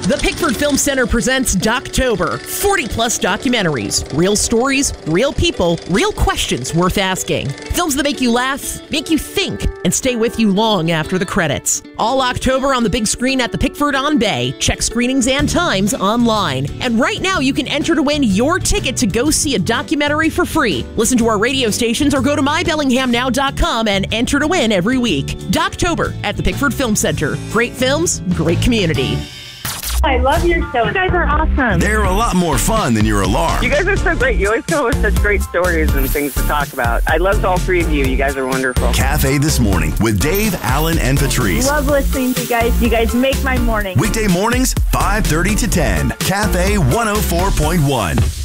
The Pickford Film Center presents Doctober. 40-plus documentaries. Real stories, real people, real questions worth asking. Films that make you laugh, make you think, and stay with you long after the credits. All October on the big screen at the Pickford on Bay. Check screenings and times online. And right now you can enter to win your ticket to go see a documentary for free. Listen to our radio stations or go to mybellinghamnow.com and enter to win every week. Doctober at the Pickford Film Center. Great films, great community. I love your show. You guys are awesome. They're a lot more fun than your alarm. You guys are so great. You always come up with such great stories and things to talk about. I loved all three of you. You guys are wonderful. Cafe This Morning with Dave, Alan, and Patrice. Love listening to you guys. You guys make my morning. Weekday mornings, 5:30 to 10. Cafe 104.1.